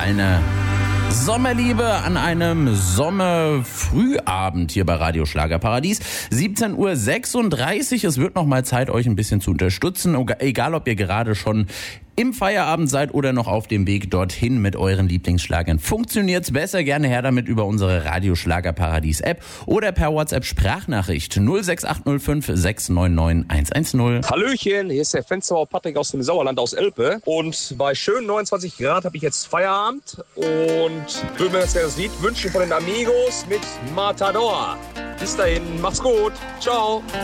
gefallene Sommerliebe an einem Sommerfrühabend hier bei Radio Schlagerparadies. 17:36 Uhr. Es wird noch mal Zeit, euch ein bisschen zu unterstützen. Egal, ob ihr gerade schon im Feierabend seid oder noch auf dem Weg dorthin mit euren Lieblingsschlagern. Funktioniert's besser? Gerne her damit über unsere Radio Schlagerparadies App oder per WhatsApp Sprachnachricht 06805 699 110. Hallöchen, hier ist der Fensterbauer Patrick aus dem Sauerland aus Elpe und bei schönen 29 Grad habe ich jetzt Feierabend und würde mir das Lied wünschen von den Amigos mit Matador. Bis dahin, macht's gut, ciao.